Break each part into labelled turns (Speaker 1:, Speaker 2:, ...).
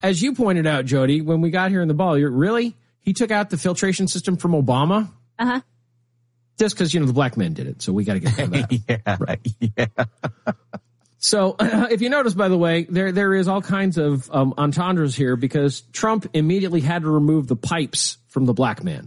Speaker 1: as you pointed out, Jody, when we got here in the ball, really? He took out the filtration system from Obama?
Speaker 2: Uh-huh.
Speaker 1: Just because, the black men did it. So we got to get rid of that.
Speaker 3: Yeah.
Speaker 1: Right. Yeah. So if you notice, by the way, there is all kinds of entendres here because Trump immediately had to remove the pipes from the black man.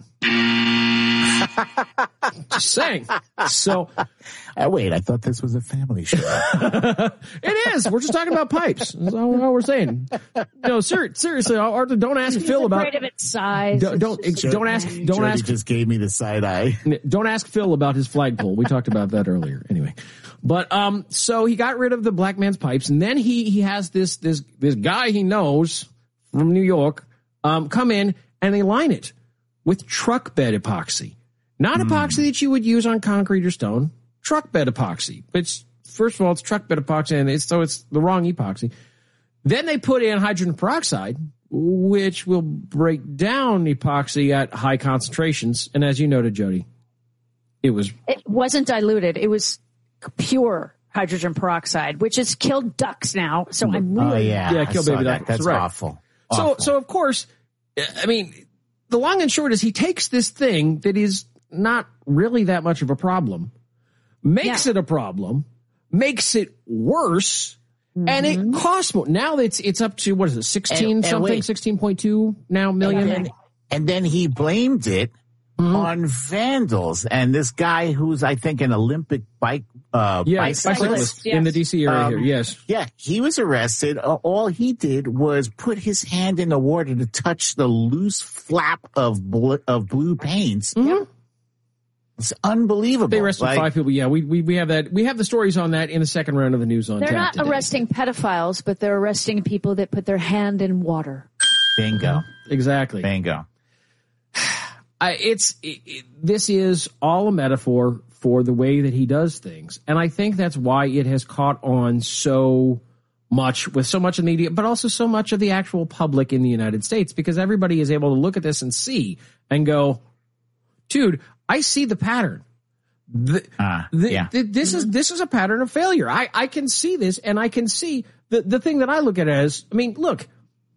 Speaker 1: Just saying. So,
Speaker 3: wait, I thought this was a family show.
Speaker 1: It is. We're just talking about pipes. That's all we're saying. No, seriously, Arthur, don't ask Phil about
Speaker 2: afraid of its size.
Speaker 1: Don't ask.
Speaker 3: Jody just gave me the side eye.
Speaker 1: Don't ask Phil about his flagpole. We talked about that earlier. Anyway, but so he got rid of the black man's pipes, and then he has this guy he knows from New York come in and they line it with truck bed epoxy. Not epoxy that you would use on concrete or stone. Truck bed epoxy. First of all, it's truck bed epoxy, and it's the wrong epoxy. Then they put in hydrogen peroxide, which will break down epoxy at high concentrations. And as you noted, Jody, it wasn't
Speaker 2: diluted. It was pure hydrogen peroxide, which has killed ducks now. So I'm really
Speaker 1: killed baby ducks.
Speaker 3: That's
Speaker 1: right.
Speaker 3: awful.
Speaker 1: So of course, I mean, the long and short is he takes this thing that is not really that much of a problem, makes it a problem, makes it worse, and it costs more. Now it's up to, what is it, 16.2 now million?
Speaker 3: And then he blamed it on vandals. And this guy who's, I think, an Olympic bicyclist
Speaker 1: in the D.C. area here, yes.
Speaker 3: Yeah, he was arrested. All he did was put his hand in the water to touch the loose flap of blue paints.
Speaker 1: Mm-hmm.
Speaker 3: It's unbelievable.
Speaker 1: They arrested 5 people. Yeah, we have that. We have the stories on that in the second round of the news on
Speaker 2: They're
Speaker 1: tap
Speaker 2: not
Speaker 1: today.
Speaker 2: arresting pedophiles, but they're arresting people that put their hand in water.
Speaker 3: Bingo.
Speaker 1: Exactly.
Speaker 3: Bingo.
Speaker 1: This is all a metaphor for the way that he does things. And I think that's why it has caught on so much with so much of the media, but also so much of the actual public in the United States, because everybody is able to look at this and see and go, dude, I see the pattern. This is a pattern of failure. I can see this, and I can see the thing that I look at as, I mean, look,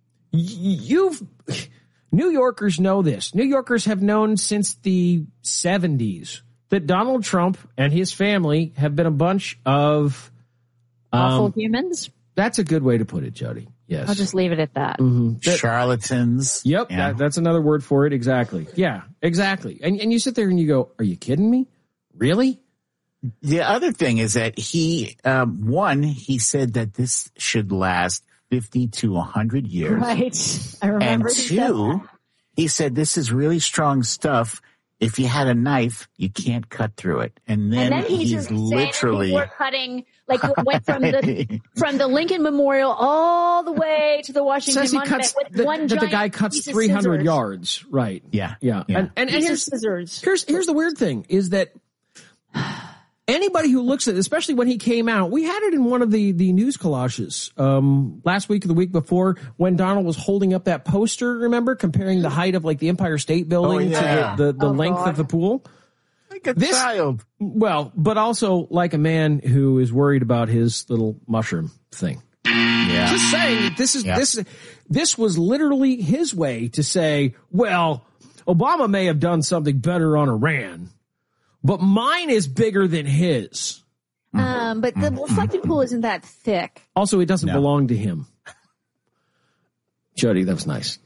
Speaker 1: New Yorkers know this. New Yorkers have known since the 70s that Donald Trump and his family have been a bunch of
Speaker 2: awful humans.
Speaker 1: That's a good way to put it, Jody. Yes.
Speaker 2: I'll just leave it at that.
Speaker 3: Charlatans.
Speaker 1: Yep.
Speaker 3: Yeah.
Speaker 1: That's another word for it. Exactly. Yeah, exactly. And you sit there and you go, are you kidding me? Really?
Speaker 3: The other thing is that he said that this should last 50 to 100 years.
Speaker 2: Right. I remember.
Speaker 3: And two, he said this is really strong stuff. If you had a knife, you can't cut through it. And then he's literally
Speaker 2: we're cutting, like went from the Lincoln Memorial all the way to the Washington Monument with one giant
Speaker 1: the guy cuts 300 yards. Right.
Speaker 3: Yeah.
Speaker 1: And here's
Speaker 2: scissors.
Speaker 1: Here's the weird thing is that anybody who looks at it, especially when he came out, we had it in one of the news collages last week or the week before when Donald was holding up that poster, remember, comparing the height of like the Empire State Building to the length of the pool.
Speaker 3: Like a child.
Speaker 1: Well, but also like a man who is worried about his little mushroom thing.
Speaker 3: Yeah.
Speaker 1: Just saying, this was literally his way to say, well, Obama may have done something better on Iran, but mine is bigger than his.
Speaker 2: But the reflected pool isn't that thick.
Speaker 1: Also, it doesn't belong to him. Jody, that was nice.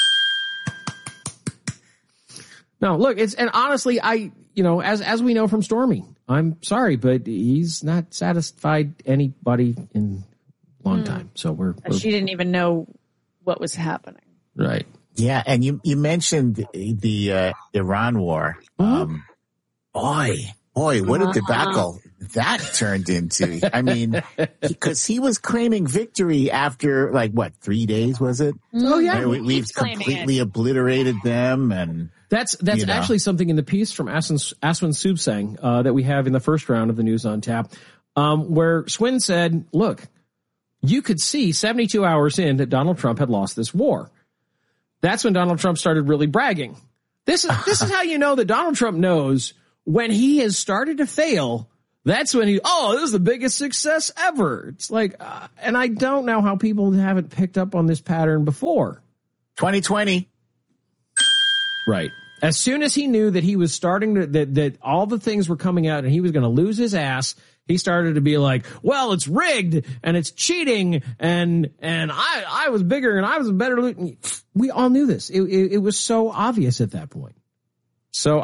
Speaker 1: No, look, and honestly, as we know from Stormy, I'm sorry, but he's not satisfied anybody in a long time. So
Speaker 2: she didn't even know what was happening.
Speaker 1: Right.
Speaker 3: Yeah. And you mentioned the Iran war. Boy, what a debacle that turned into. I mean, because he was claiming victory after 3 days, was it?
Speaker 1: Oh yeah.
Speaker 3: We've completely obliterated them. And
Speaker 1: that's actually something in the piece from Aswin Subsang that we have in the first round of the news on tap, where Swin said, look, you could see 72 hours in that Donald Trump had lost this war. That's when Donald Trump started really bragging. This is how you know that Donald Trump knows when he has started to fail, That's when this is the biggest success ever. It's like, and I don't know how people haven't picked up on this pattern before.
Speaker 3: 2020.
Speaker 1: Right. As soon as he knew that he was starting to, that all the things were coming out and he was going to lose his ass, he started to be like, well, it's rigged and it's cheating and I was bigger and I was a better. We all knew this. It was so obvious at that point. So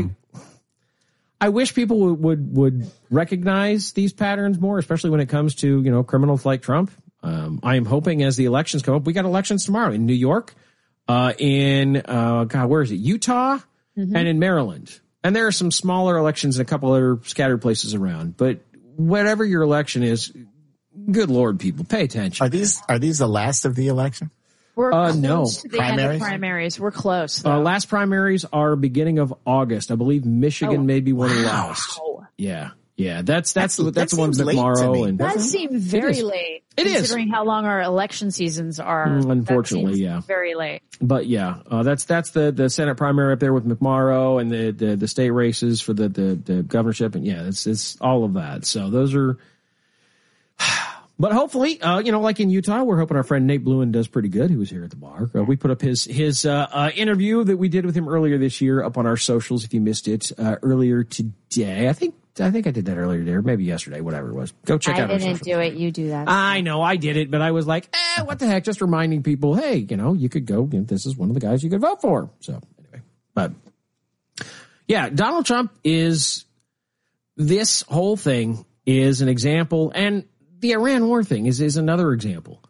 Speaker 1: I wish people would recognize these patterns more, especially when it comes to, criminals like Trump. I am hoping as the elections come up, we got elections tomorrow in New York, where is it? Utah and in Maryland. And there are some smaller elections in a couple other scattered places around. But whatever your election is, good Lord, people, pay attention.
Speaker 3: Are these the last of the election?
Speaker 2: We're close
Speaker 1: no.
Speaker 2: to the end of primaries. We're close.
Speaker 1: Last primaries are beginning of August. I be Michigan may be one of the last. Yeah. That's the one with Morrow. And
Speaker 2: that seemed very late.
Speaker 1: It is.
Speaker 2: Considering how long our election seasons are.
Speaker 1: Unfortunately, yeah.
Speaker 2: Very late.
Speaker 1: But yeah, that's the Senate primary up there with McMorrow and the state races for the governorship. And yeah, it's all of that. So those are, but hopefully, like in Utah, we're hoping our friend Nate Bluen does pretty good. He was here at the bar. We put up his interview that we did with him earlier this year up on our socials. If you missed it earlier today, I think I did that earlier today, or maybe yesterday, whatever it was. Go check out our socials. I didn't
Speaker 2: do it. You do that.
Speaker 1: I know I did it, but I was like, what the heck? Just reminding people, hey, you could go. This is one of the guys you could vote for. So anyway, but yeah, Donald Trump this whole thing is an example, and the Iran war thing is another example.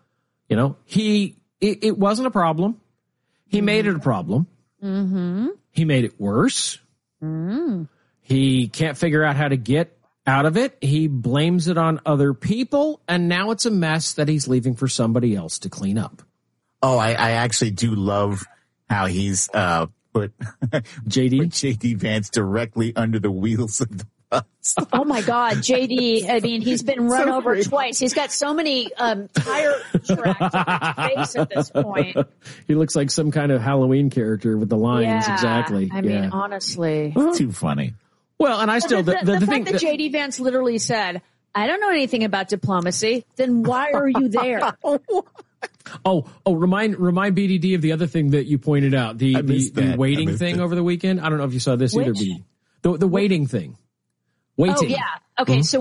Speaker 1: It wasn't a problem. He made it a problem. Mm-hmm. He made it worse. Mm. He can't figure out how to get out of it. He blames it on other people, and now it's a mess that he's leaving for somebody else to clean up.
Speaker 3: Oh, I actually do love how he's put JD Vance directly under the wheels of the bus.
Speaker 2: Oh my God, JD! I mean, he's been run over twice. He's got so many tire tracks on his face at this point.
Speaker 1: He looks like some kind of Halloween character with the lines.
Speaker 2: Yeah,
Speaker 1: exactly.
Speaker 2: I mean, honestly,
Speaker 3: it's too funny.
Speaker 1: Well, and I still
Speaker 2: the fact that JD Vance literally said, "I don't know anything about diplomacy." Then why are you there?
Speaker 1: Remind BDD of the other thing that you pointed out, the waiting thing over the weekend. I don't know if you saw this either, BDD. The waiting thing. Waiting.
Speaker 2: Oh yeah. Okay. Mm-hmm. So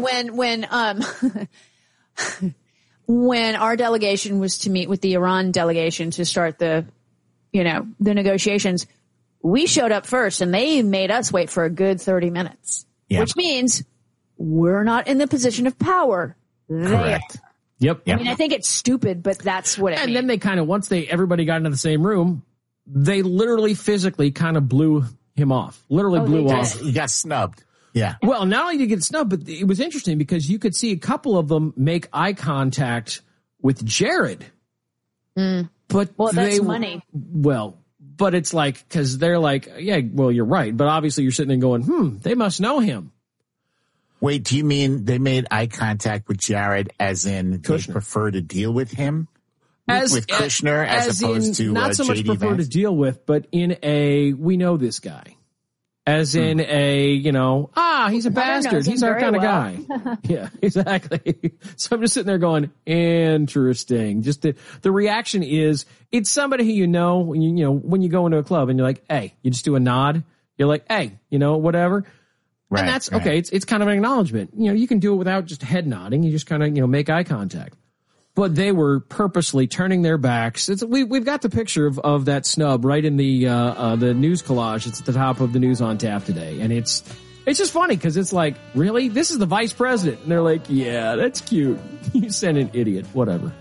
Speaker 2: when our delegation was to meet with the Iran delegation to start the negotiations, we showed up first and they made us wait for a good 30 minutes, which means we're not in the position of power.
Speaker 3: Correct.
Speaker 1: Yep.
Speaker 2: I mean, I think it's stupid, but that's what it means.
Speaker 1: And then they kind of, once everybody got into the same room, they literally physically kind of blew him off. Blew off.
Speaker 3: He got snubbed. Yeah.
Speaker 1: Well, not only did he get snubbed, but it was interesting because you could see a couple of them make eye contact with Jared.
Speaker 2: Mm. But that's money.
Speaker 1: Well, but it's like, because they're like, yeah, well, you're right. But obviously you're sitting there going, they must know him.
Speaker 3: Wait, do you mean they made eye contact with Jared as in Kushner. They prefer to deal with him? With Kushner as opposed to
Speaker 1: not so much
Speaker 3: JD
Speaker 1: prefer
Speaker 3: Vance?
Speaker 1: to deal with, but in we know this guy. As in he's a bastard. He's our kind of guy. Yeah, exactly. So I'm just sitting there going, interesting. Just the reaction is, it's somebody who when you go into a club and you're like, hey, you just do a nod. You're like, hey, whatever. Right, and that's okay. It's kind of an acknowledgement. You can do it without just head nodding. You just kind of, make eye contact. But they were purposely turning their backs. We've got the picture of that snub right in the news collage. It's at the top of the News on Tap today. And it's just funny because it's like, really? This is the vice president. And they're like, yeah, that's cute. You sent an idiot. Whatever.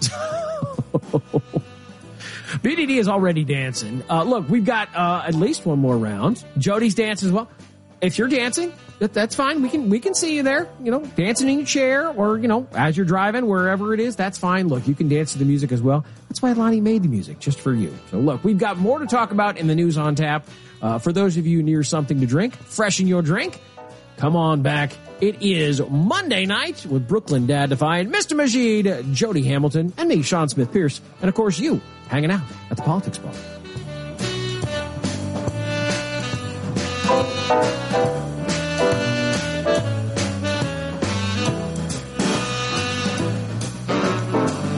Speaker 1: BDD is already dancing. Look, we've got at least one more round. Jody's dancing as well. If you're dancing, that's fine. We can see you there, dancing in your chair or, as you're driving, wherever it is, that's fine. Look, you can dance to the music as well. That's why Lonnie made the music, just for you. So look, we've got more to talk about in the News on Tap. For those of you near something to drink, freshen your drink. Come on back. It is Monday night with Brooklyn Dad Defiant, Mr. Majid, Jody Hamilton, and me, Sean Smith Pierce. And of course, you hanging out at the Politics Bar.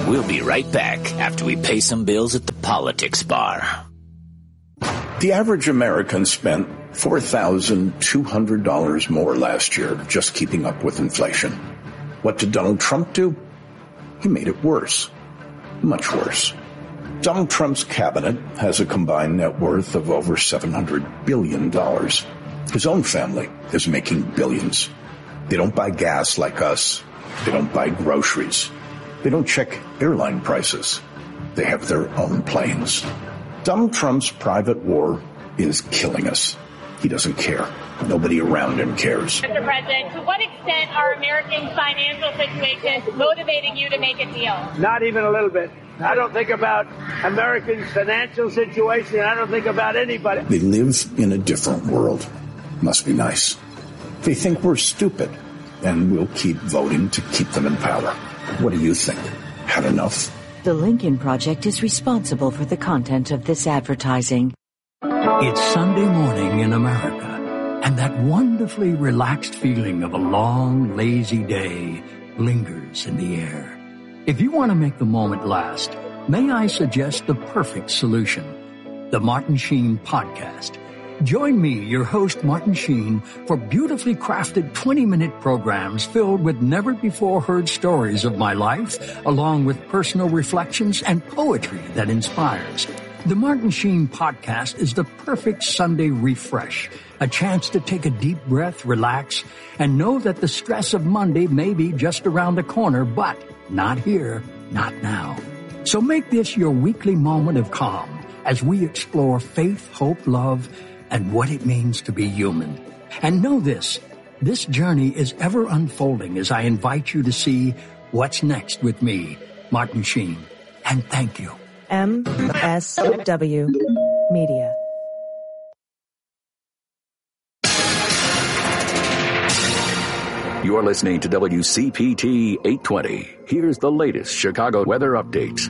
Speaker 4: We'll be right back after we pay some bills at the Politics Bar.
Speaker 5: The average American spent $4,200 more last year just keeping up with inflation. What did Donald Trump do? He made it worse. Much worse. Donald Trump's cabinet has a combined net worth of over $700 billion. His own family is making billions. They don't buy gas like us. They don't buy groceries. They don't check airline prices. They have their own planes. Donald Trump's private war is killing us. He doesn't care. Nobody around him cares.
Speaker 6: Mr. President, to what extent are American financial situations motivating you to make a deal?
Speaker 7: Not even a little bit. I don't think about Americans' financial situation. I don't think about anybody.
Speaker 5: They live in a different world. Must be nice. They think we're stupid, and we'll keep voting to keep them in power. What do you think? Had enough?
Speaker 8: The Lincoln Project is responsible for the content of this advertising.
Speaker 9: It's Sunday morning in America, and that wonderfully relaxed feeling of a long, lazy day lingers in the air. If you want to make the moment last, may I suggest the perfect solution, the Martin Sheen Podcast. Join me, your host, Martin Sheen, for beautifully crafted 20-minute programs filled with never-before-heard stories of my life, along with personal reflections and poetry that inspires. The Martin Sheen Podcast is the perfect Sunday refresh, a chance to take a deep breath, relax, and know that the stress of Monday may be just around the corner, but not here, not now. So make this your weekly moment of calm as we explore faith, hope, love, and what it means to be human. And know this journey is ever unfolding as I invite you to see what's next with me, Martin Sheen. And thank you.
Speaker 10: MSW Media.
Speaker 11: You're listening to WCPT 820. Here's the latest Chicago weather update.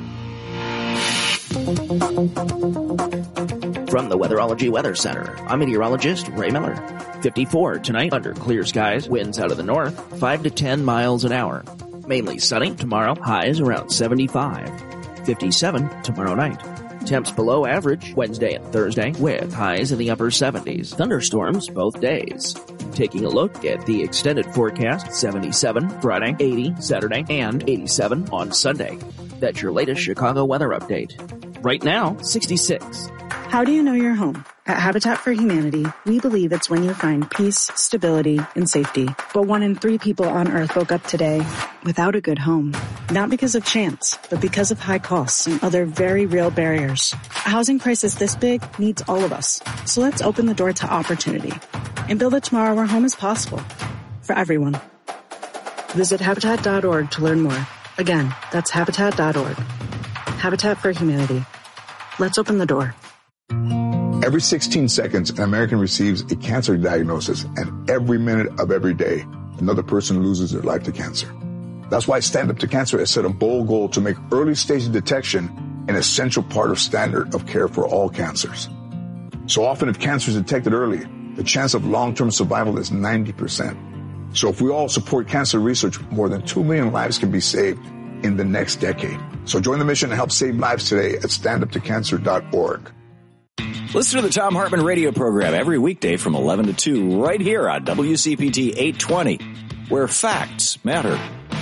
Speaker 12: From the Weatherology Weather Center, I'm meteorologist Ray Miller. 54 tonight under clear skies, winds out of the north, 5 to 10 miles an hour. Mainly sunny tomorrow, highs around 75. 57 tomorrow night. Temps below average Wednesday and Thursday with highs in the upper 70s. Thunderstorms both days. Taking a look at the extended forecast, 77 Friday, 80 Saturday, and 87 on Sunday. That's your latest Chicago weather update. Right now, 66.
Speaker 13: How do you know your home? At Habitat for Humanity, we believe it's when you find peace, stability, and safety. But 1 in 3 people on Earth woke up today without a good home. Not because of chance, but because of high costs and other very real barriers. A housing crisis this big needs all of us. So let's open the door to opportunity and build a tomorrow where home is possible for everyone. Visit Habitat.org to learn more. Again, that's Habitat.org. Habitat for Humanity. Let's open the door.
Speaker 14: Every 16 seconds, an American receives a cancer diagnosis, and every minute of every day, another person loses their life to cancer. That's why Stand Up to Cancer has set a bold goal to make early stage detection an essential part of standard of care for all cancers. So often, if cancer is detected early, the chance of long-term survival is 90%. So if we all support cancer research, more than 2 million lives can be saved in the next decade. So join the mission to help save lives today at standuptocancer.org.
Speaker 15: Listen to the Thom Hartmann radio program every weekday from 11 to 2 right here on WCPT 820, where facts matter.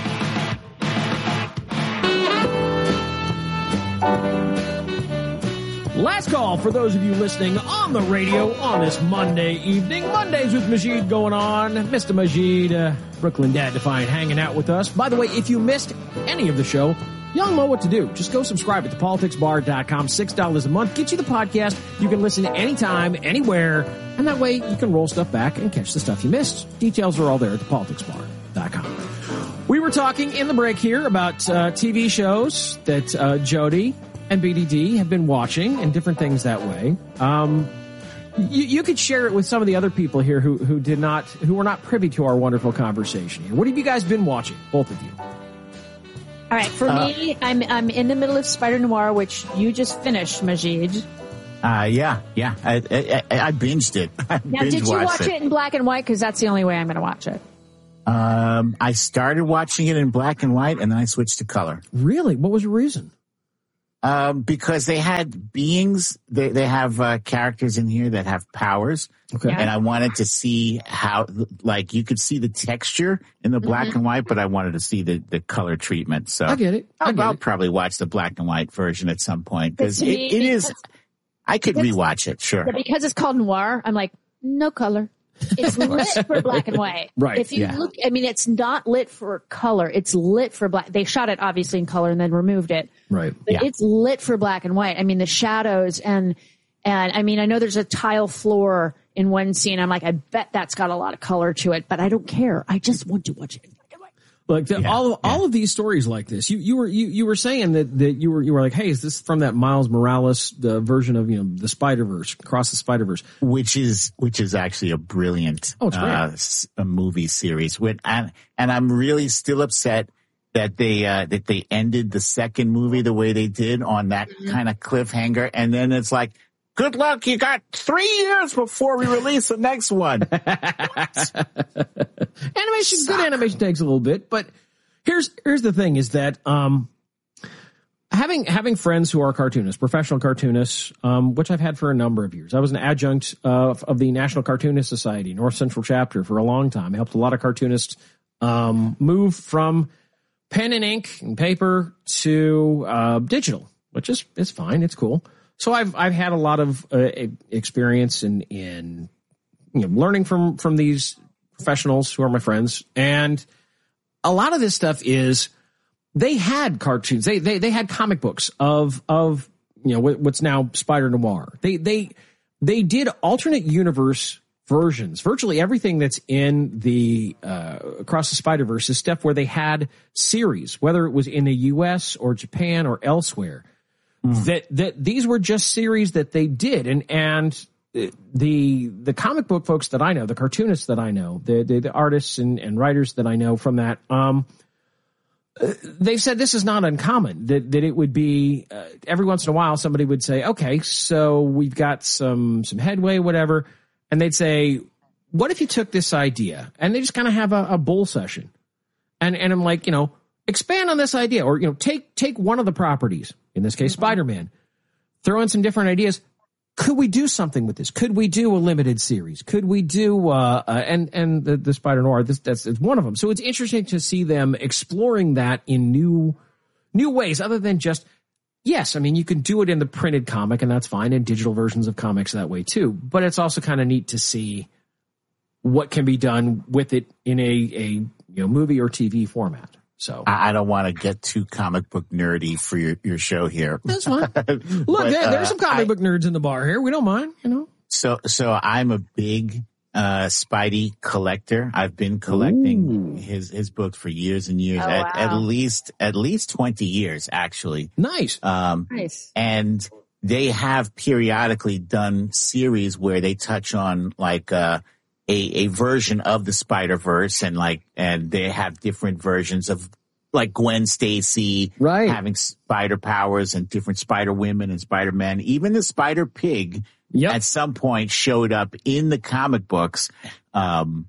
Speaker 1: Last call for those of you listening on the radio on this Monday evening. Mondays with Majid going on. Mr. Majid, Brooklyn Dad Defiant, hanging out with us. By the way, if you missed any of the show, y'all know what to do. Just go subscribe at thepoliticsbar.com. $6 a month. Get you the podcast. You can listen anytime, anywhere. And that way you can roll stuff back and catch the stuff you missed. Details are all there at thepoliticsbar.com. We were talking in the break here about TV shows that Jody and BDD have been watching and different things that way. You could share it with some of the other people here who were not privy to our wonderful conversation here. What have you guys been watching, both of you?
Speaker 2: All right, for me, I'm in the middle of Spider Noir, which you just finished, Majid.
Speaker 3: Yeah. I binged it.
Speaker 2: Now, did you watch it in black and white? Because that's the only way I'm going to watch it.
Speaker 3: I started watching it in black and white, and then I switched to color.
Speaker 1: Really? What was your reason?
Speaker 3: Because they had beings, they have characters in here that have powers.
Speaker 1: Okay.
Speaker 3: And I wanted to see how, like, you could see the texture in the black and white, but I wanted to see the color treatment. So
Speaker 1: I get it.
Speaker 3: I'll probably watch the black and white version at some point because it is, I could rewatch it, sure.
Speaker 2: Because it's called noir, I'm like, no color. It's lit for black and white.
Speaker 1: Right.
Speaker 2: If you look, I mean, it's not lit for color. It's lit for black. They shot it obviously in color and then removed it.
Speaker 1: Right.
Speaker 2: But it's lit for black and white. I mean, the shadows and I mean, I know there's a tile floor in one scene. I'm like, I bet that's got a lot of color to it, but I don't care. I just want to watch it.
Speaker 1: Like all of these stories like this, you were saying that you were like, hey, is this from that Miles Morales version of the Spider-Verse, Across the Spider-Verse,
Speaker 3: which is actually a brilliant a movie series. And I'm really still upset that they ended the second movie the way they did on that kind of cliffhanger, and then it's like, good luck, you got 3 years before we release the next one.
Speaker 1: Good animation takes a little bit, but here's the thing is that, having friends who are cartoonists, professional cartoonists, which I've had for a number of years. I was an adjunct of the National Cartoonist Society, North Central chapter, for a long time. I helped a lot of cartoonists, move from pen and ink and paper to, digital, which is fine. It's cool. So I've had a lot of experience in learning from these professionals who are my friends, and a lot of this stuff is they had cartoons, they had comic books of what's now Spider Noir. They did alternate universe versions. Virtually everything that's in the Across the Spider-Verse is stuff where they had series, whether it was in the U.S. or Japan or elsewhere. That these were just series that they did, and the comic book folks that I know, the cartoonists that I know, the artists and writers that I know from that, they've said this is not uncommon. That it would be every once in a while somebody would say, okay, so we've got some headway, whatever, and they'd say, what if you took this idea and they just kind of have a bull session, and I'm like, expand on this idea, or take one of the properties, in this case Spider-Man, throw in some different ideas. Could we do something with this? Could we do a limited series? Could we do and the Spider Noir? That's one of them. So it's interesting to see them exploring that in new ways, other than just, yes, I mean, you can do it in the printed comic, and that's fine, and digital versions of comics that way too. But it's also kind of neat to see what can be done with it in a movie or TV format. So
Speaker 3: I don't want to get too comic book nerdy for your show here.
Speaker 1: That's fine. Look, there's some comic book nerds in the bar here. We don't mind,
Speaker 3: So I'm a big Spidey collector. I've been collecting his books for years and years, at least 20 years actually.
Speaker 1: Nice.
Speaker 2: Nice.
Speaker 3: And they have periodically done series where they touch on like a version of the Spider-Verse, and they have different versions of like Gwen Stacy having spider powers, and different Spider Women and Spider-Men. Even the Spider Pig at some point showed up in the comic books. And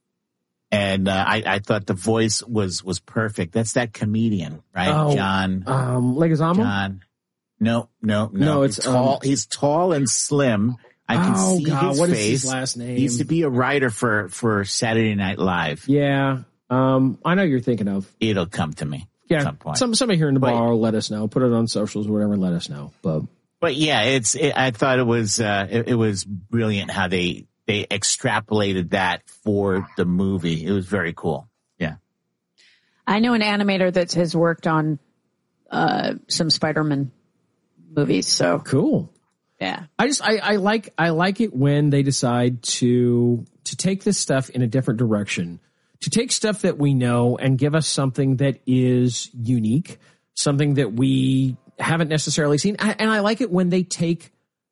Speaker 3: I thought the voice was perfect. That's that comedian, right?
Speaker 1: Oh,
Speaker 3: John
Speaker 1: Leguizamo?
Speaker 3: John. No.
Speaker 1: It's
Speaker 3: tall. He's tall and slim. I can see his
Speaker 1: what
Speaker 3: face.
Speaker 1: Is his last name?
Speaker 3: He used to be a writer for Saturday Night Live.
Speaker 1: Yeah. I know you're thinking of.
Speaker 3: It'll come to me
Speaker 1: at
Speaker 3: some point.
Speaker 1: Somebody here in the bar will let us know. Put it on socials or whatever, let us know. But
Speaker 3: yeah, I thought it was brilliant how they extrapolated that for the movie. It was very cool. Yeah.
Speaker 2: I know an animator that has worked on some Spider-Man movies. So
Speaker 1: cool.
Speaker 2: Yeah.
Speaker 1: I like it when they decide to take this stuff in a different direction, to take stuff that we know and give us something that is unique, something that we haven't necessarily seen. And I like it when they take,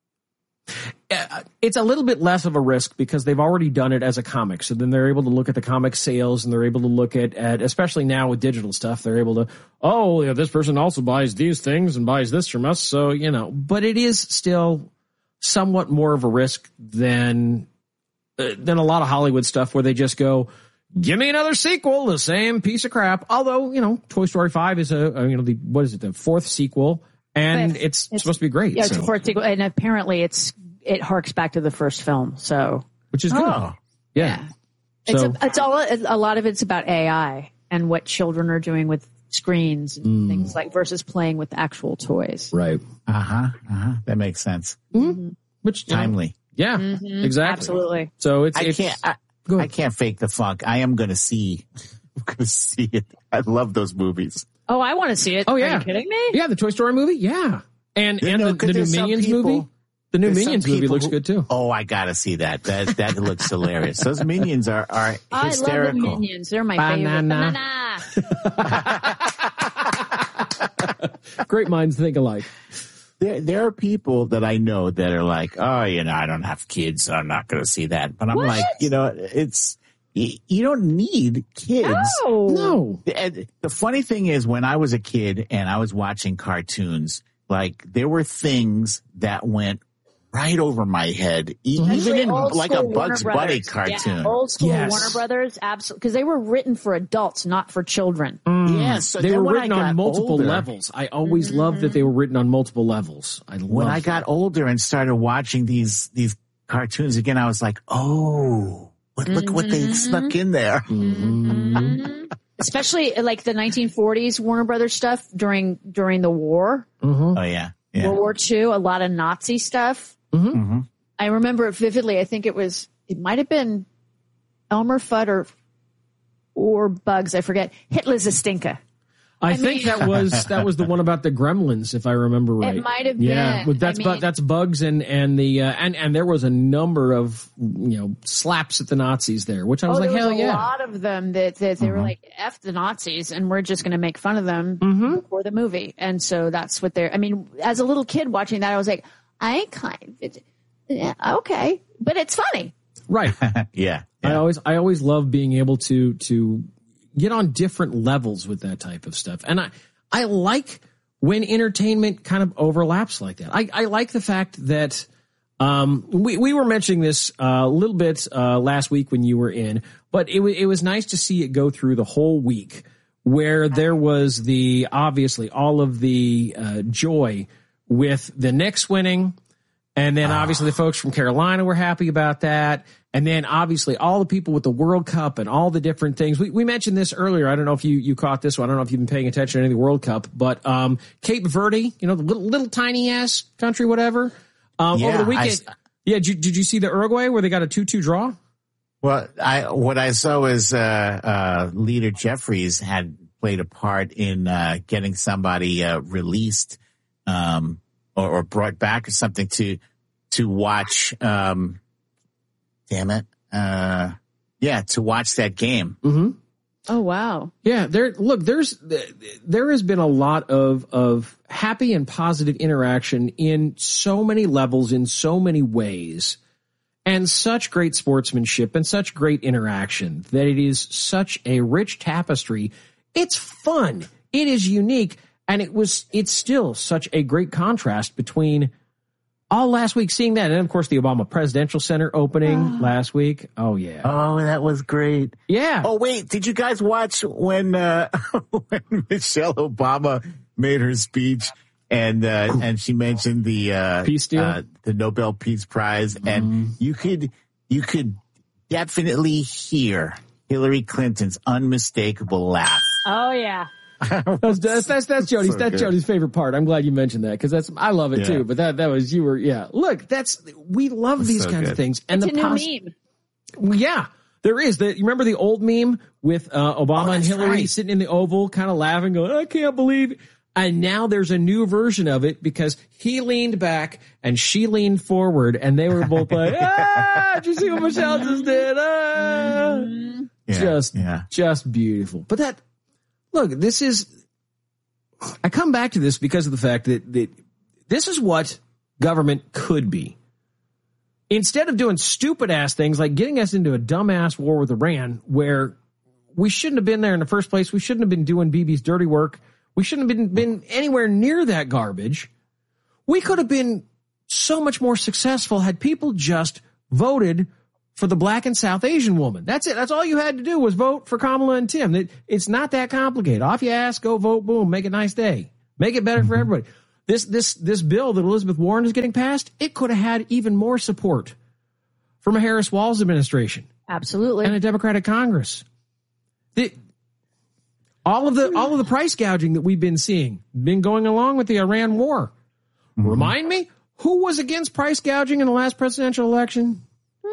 Speaker 1: it's a little bit less of a risk because they've already done it as a comic. So then they're able to look at the comic sales, and they're able to look at especially now with digital stuff, they're able to, this person also buys these things and buys this from us. So, but it is still somewhat more of a risk than a lot of Hollywood stuff where they just go, give me another sequel, the same piece of crap. Although, Toy Story 5 is the fourth sequel, and it's supposed to be great.
Speaker 2: Yeah, it's the fourth sequel, and apparently it harks back to the first film, so.
Speaker 1: Which is good. Yeah.
Speaker 2: So, it's all, a lot of it's about AI and what children are doing with screens and things like versus playing with actual toys.
Speaker 1: Right.
Speaker 3: That makes sense.
Speaker 2: Mm-hmm.
Speaker 1: Which
Speaker 3: timely.
Speaker 1: Yeah, exactly.
Speaker 2: Absolutely.
Speaker 1: So
Speaker 3: I can't fake the funk. I am going to see it. I love those movies.
Speaker 2: Oh, I want to see it.
Speaker 1: Oh, yeah.
Speaker 2: Are you kidding me?
Speaker 1: Yeah, the Toy Story movie. Yeah. And the new Minions movie. The new Minions movie looks good too.
Speaker 3: Oh, I gotta see that. That looks hilarious. Those Minions are hysterical.
Speaker 2: I love the Minions. They're my favorite. Banana.
Speaker 1: Great minds think alike.
Speaker 3: There are people that I know that are like, oh, I don't have kids, so I'm not going to see that. But I'm like, it's you don't need kids.
Speaker 1: No.
Speaker 3: The funny thing is, when I was a kid and I was watching cartoons, like there were things that went right over my head, even in like a Bugs Bunny cartoon.
Speaker 2: Yeah, old school Warner Brothers, absolutely, because they were written for adults, not for children.
Speaker 3: Yeah, so
Speaker 1: they were written on multiple levels. I always loved that they were written on multiple levels.
Speaker 3: When I got older and started watching these cartoons again, I was like, oh, look what they snuck in there.
Speaker 2: Especially like the 1940s Warner Brothers stuff during the war.
Speaker 3: Oh yeah.
Speaker 2: World War II, a lot of Nazi stuff. I remember it vividly. I think it might have been Elmer Fudd or Bugs. I forget. Hitler's a stinker.
Speaker 1: I think that was the one about the Gremlins, if I remember right.
Speaker 2: It might have been.
Speaker 1: Yeah, but that's Bugs and there was a number of slaps at the Nazis there, which I was like, hell yeah.
Speaker 2: There was a lot of them that they were like, F the Nazis, and we're just going to make fun of them before the movie. And so that's what they're. I mean, as a little kid watching that, I was like, okay, but it's funny,
Speaker 1: right?
Speaker 3: Yeah.
Speaker 1: I always love being able to get on different levels with that type of stuff. And I like when entertainment kind of overlaps like that. I like the fact that we were mentioning this a little bit last week when you were in, but it was nice to see it go through the whole week where there was obviously all of the joy with the Knicks winning. And then obviously the folks from Carolina were happy about that. And then obviously all the people with the World Cup and all the different things. We mentioned this earlier. I don't know if you caught this one. I don't know if you've been paying attention to any of the World Cup, but Cape Verde, the little tiny ass country, whatever. Over the weekend. Did you see the Uruguay where they got a 2-2 draw?
Speaker 3: Well, what I saw was Leader Jeffries had played a part in getting somebody released or brought back or something to watch. To watch that game.
Speaker 1: Mm-hmm.
Speaker 2: Oh, wow.
Speaker 1: Yeah. There has been a lot of happy and positive interaction in so many levels, in so many ways, and such great sportsmanship and such great interaction that it is such a rich tapestry. It's fun. It is unique. And it's still such a great contrast between all last week seeing that. And of course the Obama Presidential Center opening last week. Oh yeah.
Speaker 3: Oh, that was great.
Speaker 1: Yeah.
Speaker 3: Oh wait, did you guys watch when when Michelle Obama made her speech and she mentioned the
Speaker 1: Peace deal?
Speaker 3: The Nobel Peace Prize, and you could definitely hear Hillary Clinton's unmistakable laugh.
Speaker 2: Oh yeah.
Speaker 1: That's Jody's. That's Jody's favorite part. I'm glad you mentioned that because I love it too. But that was Look, we love these kinds of things. And
Speaker 2: it's a new meme.
Speaker 1: Yeah, there is. You remember the old meme with Obama and Hillary sitting in the Oval, kind of laughing, going, "I can't believe it." And now there's a new version of it because he leaned back and she leaned forward, and they were both like, "Did you see what Michelle just did?" Just beautiful. But I come back to this because of the fact that this is what government could be. Instead of doing stupid ass things like getting us into a dumbass war with Iran where we shouldn't have been there in the first place. We shouldn't have been doing Bibi's dirty work. We shouldn't have been anywhere near that garbage. We could have been so much more successful had people just voted for the Black and South Asian woman. That's it. That's all you had to do was vote for Kamala and Tim. It's not that complicated. Off you ask, go vote, boom, make it a nice day. Make it better for everybody. This bill that Elizabeth Warren is getting passed, it could have had even more support from a Harris-Walz administration.
Speaker 2: Absolutely.
Speaker 1: And a Democratic Congress. All of the price gouging that we've been seeing, been going along with the Iran war. Mm-hmm. Remind me, who was against price gouging in the last presidential election?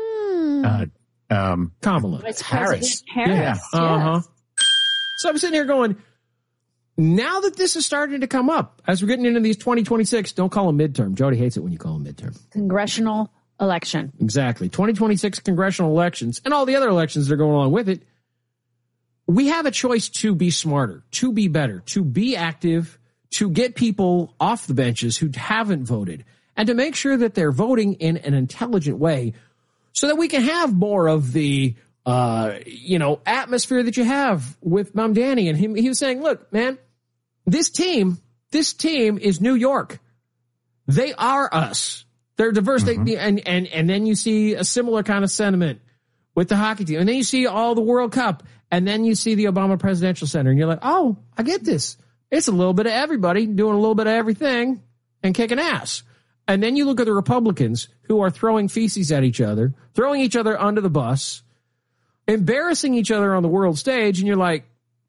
Speaker 1: Kamala.
Speaker 2: It's
Speaker 3: Harris.
Speaker 2: Yeah.
Speaker 1: Uh-huh. So I'm sitting here going, now that this is starting to come up, as we're getting into these 2026, don't call them midterm. Jody hates it when you call them midterm.
Speaker 2: Congressional election.
Speaker 1: Exactly. 2026 congressional elections and all the other elections that are going along with it. We have a choice to be smarter, to be better, to be active, to get people off the benches who haven't voted, and to make sure that they're voting in an intelligent way so that we can have more of the, atmosphere that you have with Mamdani and him. He was saying, look, man, this team is New York. They are us. They're diverse. Mm-hmm. And then you see a similar kind of sentiment with the hockey team. And then you see all the World Cup. And then you see the Obama Presidential Center. And you're like, oh, I get this. It's a little bit of everybody doing a little bit of everything and kicking ass. And then you look at the Republicans who are throwing feces at each other, throwing each other under the bus, embarrassing each other on the world stage. And you're like,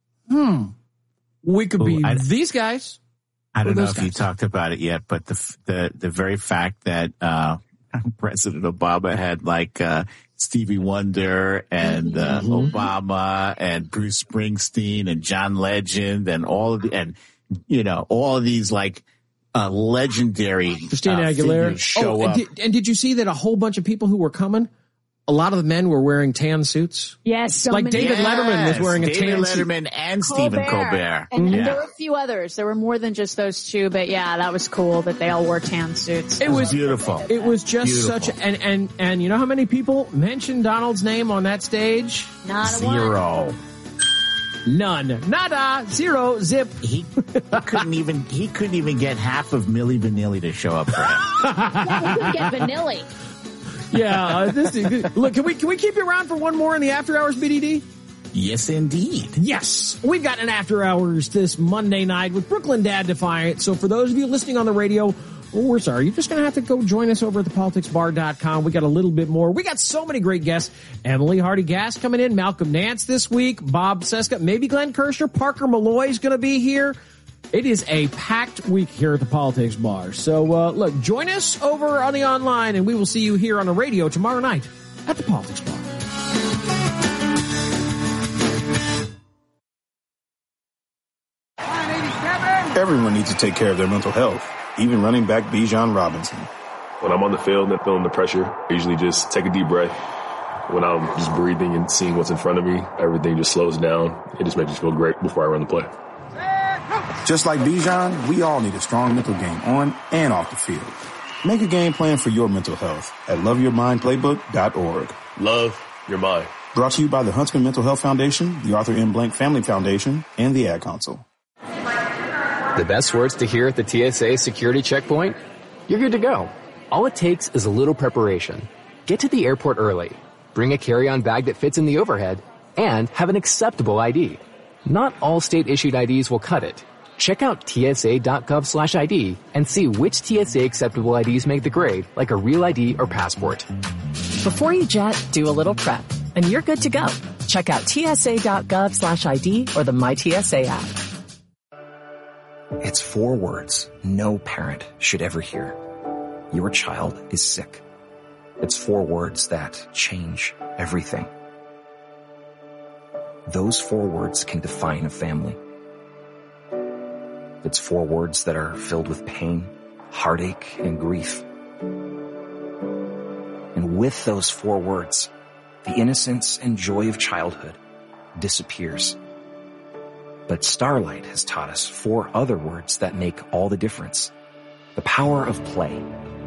Speaker 1: we could be these guys.
Speaker 3: I don't know if you talked about it yet, but the very fact that President Obama had Stevie Wonder and Obama and Bruce Springsteen and John Legend and all of these legendary
Speaker 1: Christina Aguilera
Speaker 3: show up.
Speaker 1: And did you see that a whole bunch of people who were coming? A lot of the men were wearing tan suits.
Speaker 2: Yes, so
Speaker 1: like
Speaker 2: many.
Speaker 1: David Letterman was wearing a tan suit.
Speaker 3: David Letterman and Stephen Colbert.
Speaker 2: And there were a few others. There were more than just those two, but yeah, that was cool that they all wore tan suits.
Speaker 1: It was
Speaker 3: beautiful.
Speaker 1: It was just such and you know how many people mentioned Donald's name on that stage?
Speaker 2: Not
Speaker 3: Zero.
Speaker 1: None. Nada. Zero. Zip.
Speaker 3: He couldn't even get half of Milli Vanilli to show up for him.
Speaker 2: Yeah, he couldn't get Vanilli.
Speaker 1: Yeah, look, can we keep you around for one more in the after hours, BDD?
Speaker 3: Yes, indeed.
Speaker 1: Yes, we've got an after hours this Monday night with Brooklyn Dad Defiant. So for those of you listening on the radio, we're sorry, you're just going to have to go join us over at thepoliticsbar.com. We got a little bit more. We got so many great guests. Emily Hardy-Gass coming in, Malcolm Nance this week, Bob Seska, maybe Glenn Kirshner, Parker Malloy's going to be here. It is a packed week here at the Politics Bar. So, look, join us over on the online, and we will see you here on the radio tomorrow night at the Politics Bar.
Speaker 10: Everyone needs to take care of their mental health, even running back Bijan Robinson.
Speaker 16: When I'm on the field and feeling the pressure, I usually just take a deep breath. When I'm just breathing and seeing what's in front of me, everything just slows down. It just makes me feel great before I run the play.
Speaker 10: Just like Bijan, we all need a strong mental game on and off the field. Make a game plan for your mental health at loveyourmindplaybook.org.
Speaker 16: Love your mind.
Speaker 10: Brought to you by the Huntsman Mental Health Foundation, the Arthur M. Blank Family Foundation, and the Ad Council.
Speaker 17: The best words to hear at the TSA security checkpoint? You're good to go. All it takes is a little preparation. Get to the airport early. Bring a carry-on bag that fits in the overhead, and have an acceptable ID. Not all state-issued IDs will cut it. Check out TSA.gov/ID and see which TSA acceptable IDs make the grade, like a real ID or passport.
Speaker 18: Before you jet, do a little prep, and you're good to go. Check out TSA.gov/ID or the MyTSA app.
Speaker 19: It's 4 words no parent should ever hear. Your child is sick. It's 4 words that change everything. Those 4 words can define a family. It's 4 words that are filled with pain, heartache, and grief. And with those 4 words, the innocence and joy of childhood disappears. But Starlight has taught us 4 other words that make all the difference. The power of play.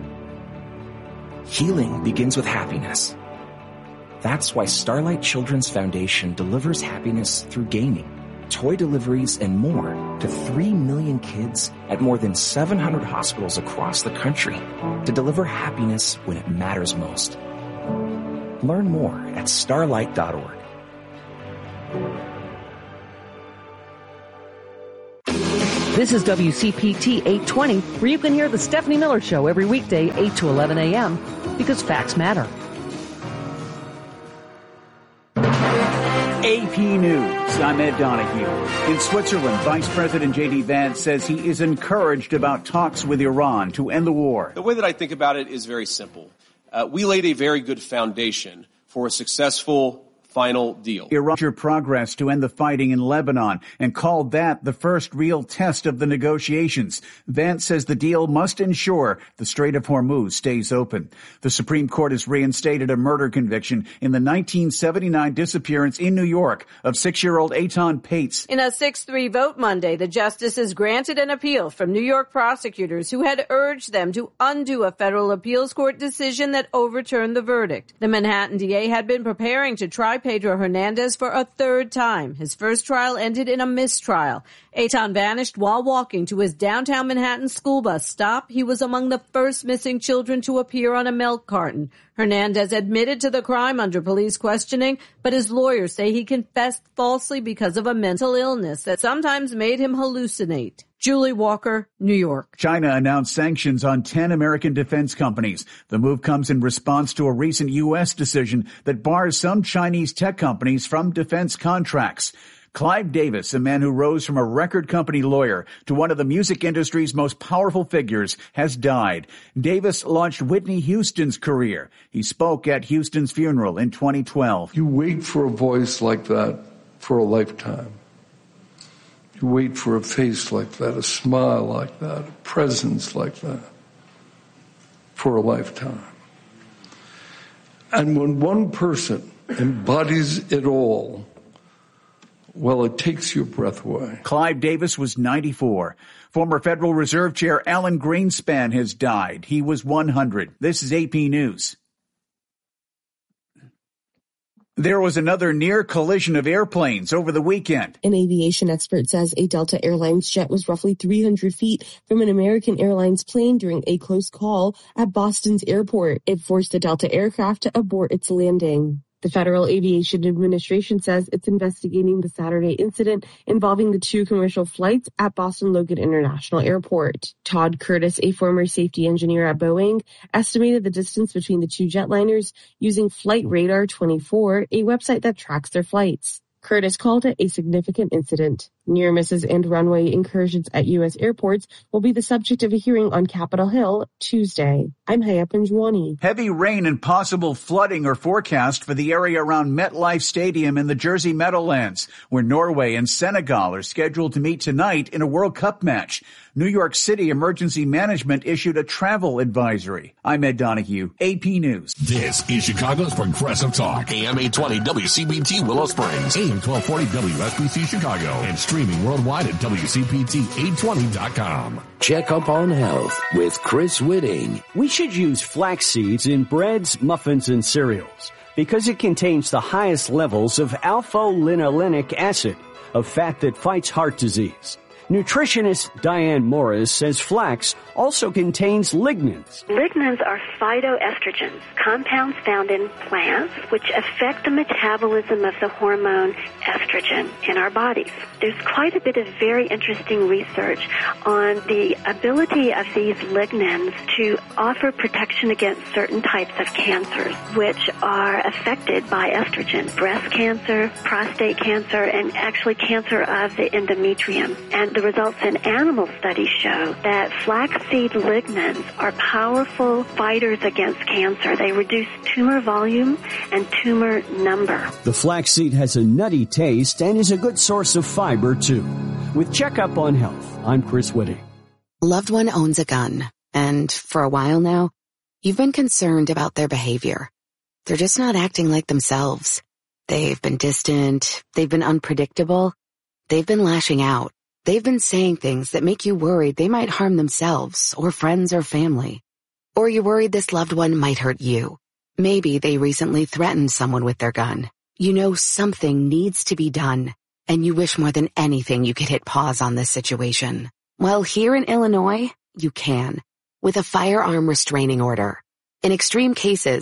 Speaker 19: Healing begins with happiness. That's why Starlight Children's Foundation delivers happiness through gaming, toy deliveries, and more to 3 million kids at more than 700 hospitals across the country to deliver happiness when it matters most. Learn more at starlight.org.
Speaker 20: This is WCPT 820, where you can hear the Stephanie Miller Show every weekday, 8 to 11 a.m., because facts matter.
Speaker 21: AP News. I'm Ed Donahue. In Switzerland, Vice President J.D. Vance says he is encouraged about talks with Iran to end the war.
Speaker 22: The way that I think about it is very simple. We laid a very good foundation for a successful final deal.
Speaker 21: Iran's progress to end the fighting in Lebanon and called that the first real test of the negotiations. Vance says the deal must ensure the Strait of Hormuz stays open. The Supreme Court has reinstated a murder conviction in the 1979 disappearance in New York of 6-year-old Eitan Pates.
Speaker 23: In a 6-3 vote Monday, the justices granted an appeal from New York prosecutors who had urged them to undo a federal appeals court decision that overturned the verdict. The Manhattan DA had been preparing to try Pedro Hernandez for a third time. His first trial ended in a mistrial. Eitan vanished while walking to his downtown Manhattan school bus stop. He was among the first missing children to appear on a milk carton. Hernandez admitted to the crime under police questioning, but his lawyers say he confessed falsely because of a mental illness that sometimes made him hallucinate. Julie Walker, New York.
Speaker 21: China announced sanctions on 10 American defense companies. The move comes in response to a recent U.S. decision that bars some Chinese tech companies from defense contracts. Clive Davis, a man who rose from a record company lawyer to one of the music industry's most powerful figures, has died. Davis launched Whitney Houston's career. He spoke at Houston's funeral in 2012.
Speaker 24: You wait for a voice like that for a lifetime. You wait for a face like that, a smile like that, a presence like that for a lifetime. And when one person embodies it all, well, it takes your breath away.
Speaker 21: Clive Davis was 94. Former Federal Reserve Chair Alan Greenspan has died. He was 100. This is AP News. There was another near collision of airplanes over the weekend.
Speaker 25: An aviation expert says a Delta Airlines jet was roughly 300 feet from an American Airlines plane during a close call at Boston's airport. It forced the Delta aircraft to abort its landing. The Federal Aviation Administration says it's investigating the Saturday incident involving the 2 commercial flights at Boston Logan International Airport. Todd Curtis, a former safety engineer at Boeing, estimated the distance between the 2 jetliners using Flight Radar 24, a website that tracks their flights. Curtis called it a significant incident. Near misses and runway incursions at U.S. airports will be the subject of a hearing on Capitol Hill Tuesday. I'm Haya Panjwani.
Speaker 21: Heavy rain and possible flooding are forecast for the area around MetLife Stadium in the Jersey Meadowlands, where Norway and Senegal are scheduled to meet tonight in a World Cup match. New York City Emergency Management issued a travel advisory. I'm Ed Donahue, AP News.
Speaker 26: This is Chicago's Progressive Talk. AM 820 WCPT Willow Springs, AM 1240 WSBC Chicago, and streaming worldwide at WCPT820.com.
Speaker 11: Check up on health with Chris Whitting.
Speaker 27: We should use flax seeds in breads, muffins, and cereals because it contains the highest levels of alpha-linolenic acid, a fat that fights heart disease. Nutritionist Diane Morris says flax also contains lignans.
Speaker 28: Lignans are phytoestrogens, compounds found in plants which affect the metabolism of the hormone estrogen in our bodies. There's quite a bit of very interesting research on the ability of these lignans to offer protection against certain types of cancers which are affected by estrogen. Breast cancer, prostate cancer, and actually cancer of the endometrium. And the results in animal studies show that flaxseed lignans are powerful fighters against cancer. They reduce tumor volume and tumor number.
Speaker 27: The flaxseed has a nutty taste and is a good source of fiber, too. With Checkup on Health, I'm Chris Whitting.
Speaker 29: Loved one owns a gun, and for a while now, you've been concerned about their behavior. They're just not acting like themselves. They've been distant. They've been unpredictable. They've been lashing out. They've been saying things that make you worried they might harm themselves or friends or family. Or you're worried this loved one might hurt you. Maybe they recently threatened someone with their gun. You know something needs to be done, and you wish more than anything you could hit pause on this situation. Well, here in Illinois, you can, with a firearm restraining order. In extreme cases,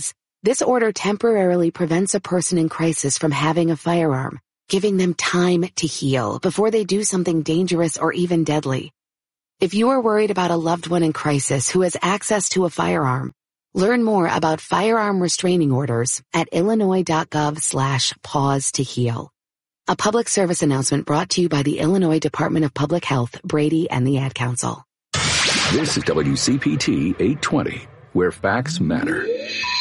Speaker 29: This order temporarily prevents a person in crisis from having a firearm, giving them time to heal before they do something dangerous or even deadly. If you are worried about a loved one in crisis who has access to a firearm, learn more about firearm restraining orders at illinois.gov/pause to heal. A public service announcement brought to you by the Illinois Department of Public Health, Brady, and the Ad Council.
Speaker 11: This is WCPT 820, where facts matter.